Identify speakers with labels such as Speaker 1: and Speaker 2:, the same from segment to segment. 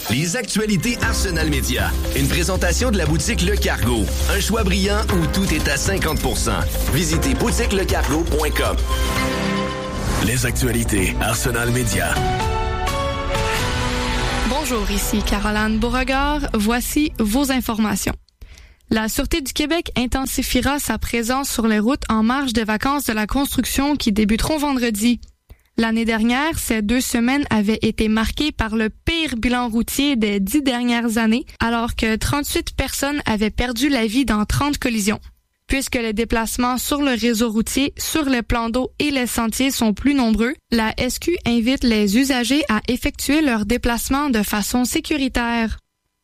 Speaker 1: Les actualités Arsenal Média. Une présentation de la boutique Le Cargo. Un choix brillant où tout est à 50%. Visitez boutiquelecargo.com. Les actualités Arsenal Média.
Speaker 2: Bonjour, ici Caroline Beauregard. Voici vos informations. La Sûreté du Québec intensifiera sa présence sur les routes en marge des vacances de la construction qui débuteront vendredi. L'année dernière, ces 2 semaines avaient été marquées par le pire bilan routier des 10 dernières années, alors que 38 personnes avaient perdu la vie dans 30 collisions. Puisque les déplacements sur le réseau routier, sur les plans d'eau et les sentiers sont plus nombreux, la SQ invite les usagers à effectuer leurs déplacements de façon sécuritaire.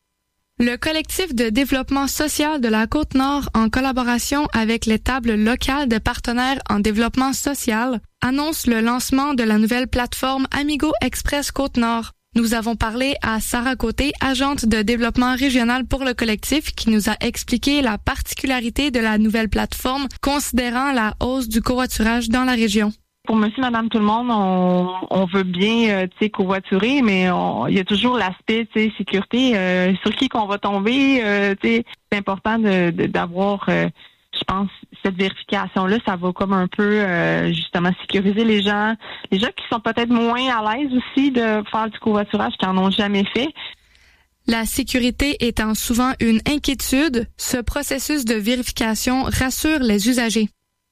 Speaker 2: Le collectif de développement social de la Côte-Nord, en collaboration avec les tables locales de partenaires en développement social, annonce le lancement de la nouvelle plateforme Amigo Express Côte-Nord. Nous avons parlé à Sarah Côté, agente de développement régional pour le collectif, qui nous a expliqué la particularité de la nouvelle plateforme, considérant la hausse du covoiturage dans la région.
Speaker 3: Pour monsieur, madame, tout le monde, on veut bien, covoiturer, mais il y a toujours l'aspect, sécurité, sur qui qu'on va tomber, c'est important d'avoir, je pense, cette vérification-là, ça va comme un peu, justement, sécuriser les gens qui sont peut-être moins à l'aise aussi de faire du covoiturage, qui en ont jamais fait.
Speaker 2: La sécurité étant souvent une inquiétude, ce processus de vérification rassure les usagers.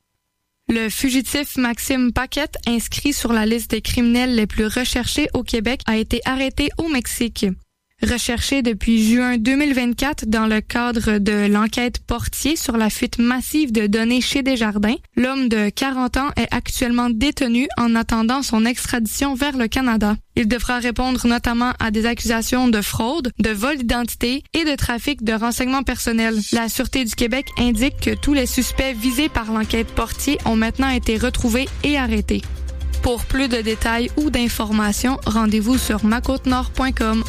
Speaker 2: Le fugitif Maxime Paquette, inscrit sur la liste des criminels les plus recherchés au Québec, a été arrêté au Mexique. Recherché depuis juin 2024 dans le cadre de l'enquête Portier sur la fuite massive de données chez Desjardins, l'homme de 40 ans est actuellement détenu en attendant son extradition vers le Canada. Il devra répondre notamment à des accusations de fraude, de vol d'identité et de trafic de renseignements personnels. La Sûreté du Québec indique que tous les suspects visés par l'enquête Portier ont maintenant été retrouvés et arrêtés. Pour plus de détails ou d'informations, rendez-vous sur macôtenord.com.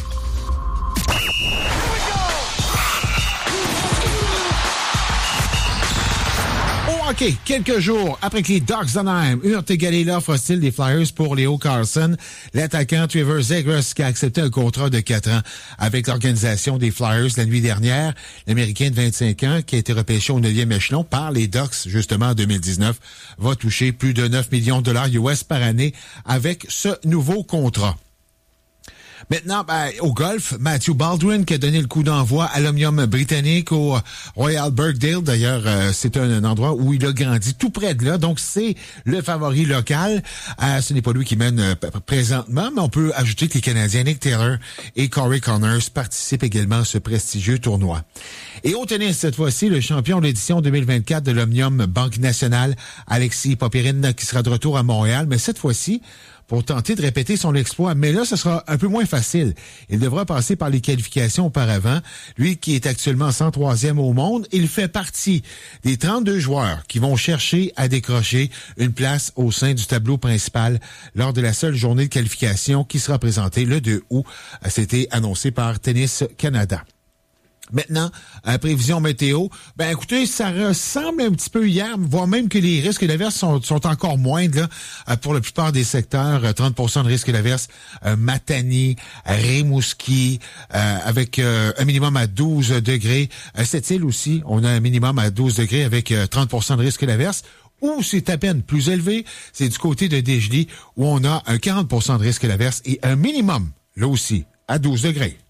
Speaker 4: OK, quelques jours après que les Ducks d'Anaheim eurent égalé l'offre hostile des Flyers pour Leo Carlson, l'attaquant Trevor Zegras, qui a accepté un contrat de 4 ans avec l'organisation des Flyers la nuit dernière, l'Américain de 25 ans, qui a été repêché au 9e échelon par les Ducks, justement, en 2019, va toucher plus de 9 millions de dollars US par année avec ce nouveau contrat. Maintenant, au golf, Matthew Baldwin qui a donné le coup d'envoi à l'Omnium britannique au Royal Birkdale. D'ailleurs, c'est un endroit où il a grandi tout près de là. Donc, c'est le favori local. Ce n'est pas lui qui mène présentement, mais on peut ajouter que les Canadiens Nick Taylor et Corey Connors participent également à ce prestigieux tournoi. Et au tennis, cette fois-ci, le champion de l'édition 2024 de l'Omnium Banque Nationale, Alexis Popyrin, qui sera de retour à Montréal, mais cette fois-ci, pour tenter de répéter son exploit. Mais là, ce sera un peu moins facile. Il devra passer par les qualifications auparavant. Lui qui est actuellement 103e au monde, il fait partie des 32 joueurs qui vont chercher à décrocher une place au sein du tableau principal lors de la seule journée de qualification qui sera présentée le 2 août. C'était annoncé par Tennis Canada. Maintenant, prévision météo. Écoutez, ça ressemble un petit peu hier, voire même que les risques d'averse sont encore moindres là, pour la plupart des secteurs. 30% de risque d'averse, Matane, Rimouski, avec un minimum à 12 degrés. Sept-Îles aussi, on a un minimum à 12 degrés avec 30% de risque d'averse. Ou c'est à peine plus élevé, c'est du côté de Desjardins où on a un 40% de risque d'averse et un minimum, là aussi, à 12 degrés.